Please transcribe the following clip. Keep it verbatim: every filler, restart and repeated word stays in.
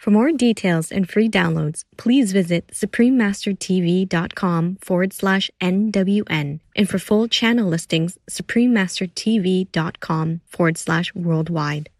For more details and free downloads, please visit suprememastertv.com forward slash NWN. And for full channel listings, suprememastertv.com forward slash worldwide.